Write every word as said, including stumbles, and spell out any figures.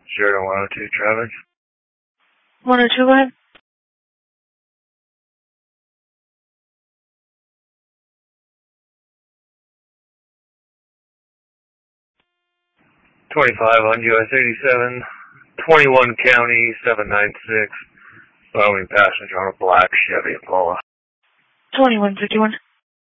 Zero one oh two traffic. one oh two, go ahead. twenty-five on U S eighty-seven, twenty-one County, seven nine six. Following passenger on a black Chevy Impala. twenty-one fifty-one.